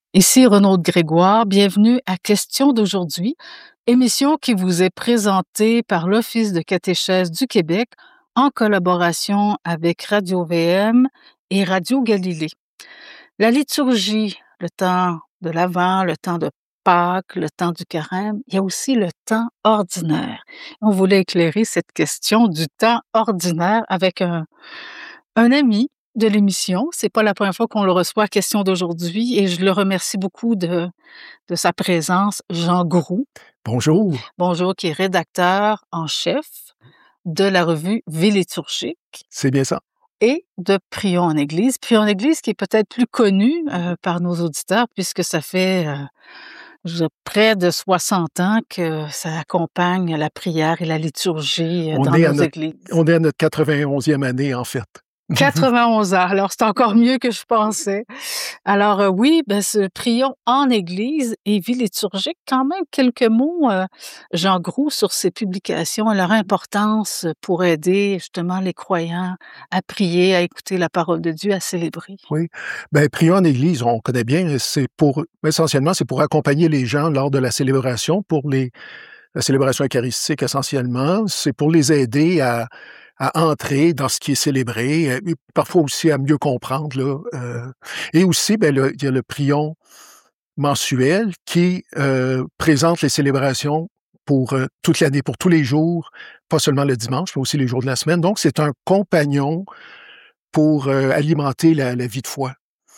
Ici Renaud Grégoire, bienvenue à Question d'aujourd'hui, émission qui vous est présentée par l'Office de catéchèse du Québec en collaboration avec Radio-VM et Radio Galilée. La liturgie, le temps de l'Avent, le temps de Pâques, le temps du Carême, il y a aussi le temps ordinaire. On voulait éclairer cette question du temps ordinaire avec un ami de l'émission. C'est pas la première fois qu'on le reçoit à Question d'aujourd'hui et je le remercie beaucoup de sa présence, Jean Groux. Bonjour. Bonjour, qui est rédacteur en chef de la revue Vie liturgique. C'est bien ça. Et de Prions en Église. Prions en Église qui est peut-être plus connu par nos auditeurs puisque ça fait près de 60 ans que ça accompagne la prière et la liturgie dans nos églises. On est à notre 91e année, en fait. 91 ans, alors c'est encore mieux que je pensais. Alors oui, Prions en Église et Vie liturgique, quand même quelques mots, Jean Groux, sur ces publications, leur importance pour aider justement les croyants à prier, à écouter la parole de Dieu, à célébrer. Oui, Prions en Église, on connaît bien, essentiellement, c'est pour accompagner les gens lors de la célébration, la célébration eucharistique essentiellement, c'est pour les aider à entrer dans ce qui est célébré, et parfois aussi à mieux comprendre. Et aussi, il y a le prion mensuel qui présente les célébrations pour toute l'année, pour tous les jours, pas seulement le dimanche, mais aussi les jours de la semaine. Donc, c'est un compagnon pour alimenter la vie de foi.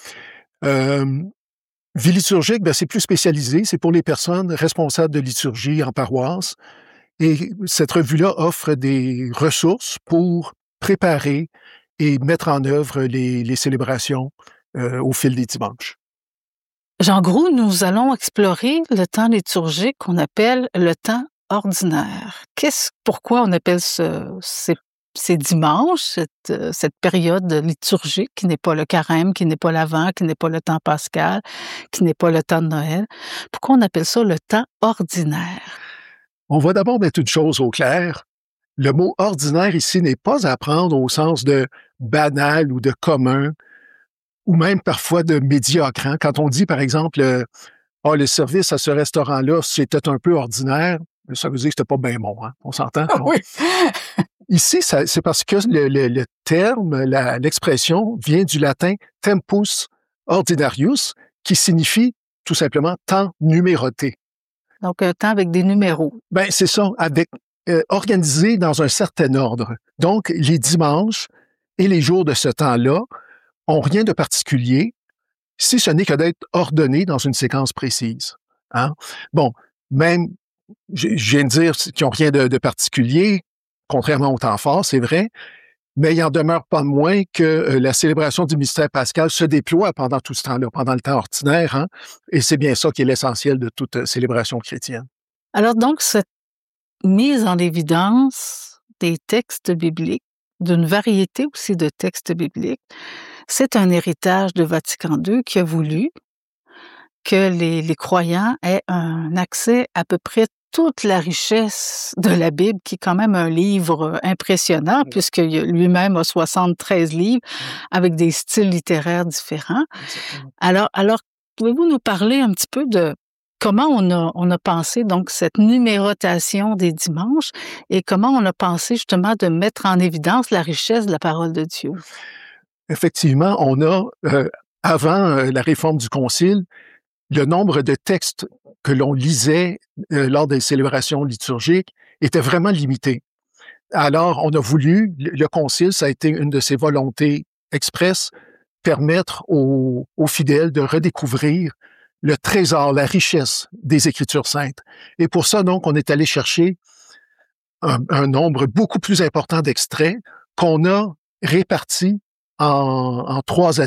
Vie liturgique, c'est plus spécialisé, c'est pour les personnes responsables de liturgie en paroisse. Et cette revue-là offre des ressources pour préparer et mettre en œuvre les célébrations au fil des dimanches. Jean Groux, nous allons explorer le temps liturgique qu'on appelle le temps ordinaire. Pourquoi on appelle ces dimanches, cette période liturgique qui n'est pas le carême, qui n'est pas l'Avent, qui n'est pas le temps pascal, qui n'est pas le temps de Noël, pourquoi on appelle ça le temps ordinaire? On va d'abord mettre une chose au clair. Le mot ordinaire ici n'est pas à prendre au sens de banal ou de commun, ou même parfois de médiocre. Quand on dit, par exemple, le service à ce restaurant-là, c'était un peu ordinaire, ça veut dire que c'était pas bien bon. On s'entend? Oui. Ici, c'est parce que le terme, l'expression vient du latin tempus ordinarius, qui signifie tout simplement temps numéroté. Donc, un temps avec des numéros. C'est ça, organisé dans un certain ordre. Donc, les dimanches et les jours de ce temps-là ont rien de particulier, si ce n'est que d'être ordonnés dans une séquence précise. Même, je viens de dire qu'ils n'ont rien de particulier, contrairement au temps fort, c'est vrai, mais il n'en demeure pas moins que la célébration du mystère pascal se déploie pendant tout ce temps-là, pendant le temps ordinaire, et c'est bien ça qui est l'essentiel de toute célébration chrétienne. Alors donc, cette mise en évidence des textes bibliques, d'une variété aussi de textes bibliques, c'est un héritage de Vatican II qui a voulu que les croyants aient un accès à peu près toute la richesse de la Bible, qui est quand même un livre impressionnant, puisque lui-même a 73 livres avec des styles littéraires différents. Alors, pouvez-vous nous parler un petit peu de comment on a pensé donc cette numérotation des dimanches et comment on a pensé justement de mettre en évidence la richesse de la parole de Dieu? Effectivement, on a, avant la réforme du Concile, le nombre de textes que l'on lisait lors des célébrations liturgiques était vraiment limité. Alors, on a voulu, le Concile, ça a été une de ses volontés expresses, permettre aux fidèles de redécouvrir le trésor, la richesse des Écritures saintes. Et pour ça, donc, on est allé chercher un nombre beaucoup plus important d'extraits qu'on a répartis en 3